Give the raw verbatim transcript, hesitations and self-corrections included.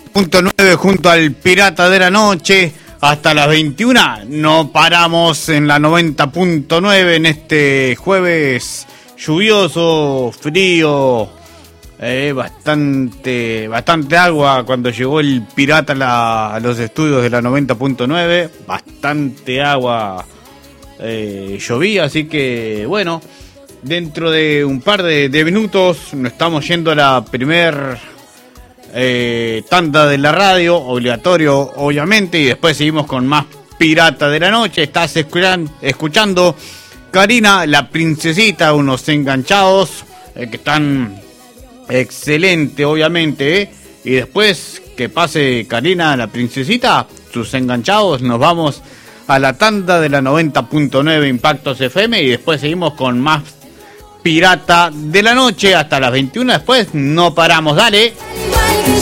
punto nueve junto al Pirata de la Noche hasta las veintiuna. No paramos en la noventa punto nueve en este jueves lluvioso, frío, eh, bastante bastante agua cuando llegó el Pirata a, la, a los estudios de la noventa punto nueve. Bastante agua eh, llovía, así que bueno, dentro de un par de, de minutos nos estamos yendo a la primer eh, tanda de la radio, obligatorio obviamente, y después seguimos con más Pirata de la Noche. Estás escuchan, escuchando Karina, la princesita, unos enganchados eh, que están excelente obviamente, eh, y después que pase Karina, la princesita, sus enganchados, nos vamos a la tanda de la noventa punto nueve Impactos F M y después seguimos con más Pirata de la Noche hasta las veintiuna. Después no paramos, dale.